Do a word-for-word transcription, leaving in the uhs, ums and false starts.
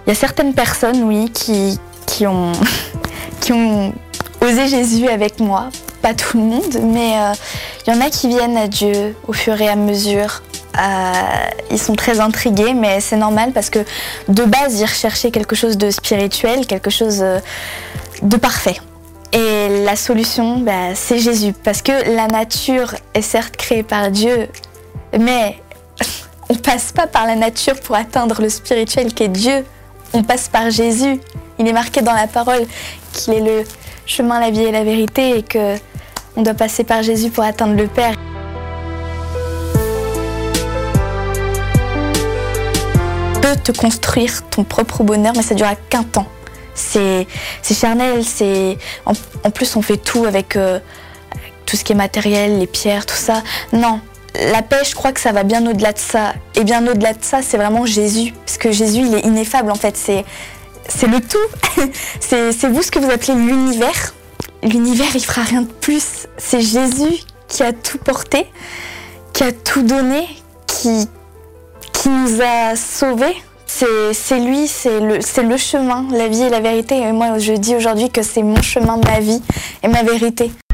Il y a certaines personnes, oui, qui, qui, ont, qui ont osé Jésus avec moi. Pas tout le monde, mais euh, il y en a qui viennent à Dieu au fur et à mesure. Euh, ils sont très intrigués, mais c'est normal parce que de base, ils recherchaient quelque chose de spirituel, quelque chose de parfait. Et la solution, bah, c'est Jésus. Parce que la nature est certes créée par Dieu, mais on ne passe pas par la nature pour atteindre le spirituel qu'est Dieu. On passe par Jésus. Il est marqué dans la parole qu'il est le chemin, la vie et la vérité et qu'on doit passer par Jésus pour atteindre le Père. Tu peux te construire ton propre bonheur, mais ça ne durera qu'un temps. C'est, c'est charnel, c'est... En, en plus on fait tout avec euh, tout ce qui est matériel, les pierres, tout ça. Non, la paix, je crois que ça va bien au-delà de ça. Et bien au-delà de ça, c'est vraiment Jésus. Parce que Jésus, il est ineffable en fait, c'est, c'est le tout. c'est, c'est vous ce que vous appelez l'univers. L'univers, il fera rien de plus. C'est Jésus qui a tout porté, qui a tout donné, qui, qui nous a sauvés. C'est, c'est lui, c'est le, c'est le chemin, la vie et la vérité. Et moi, je dis aujourd'hui que c'est mon chemin, ma vie et ma vérité.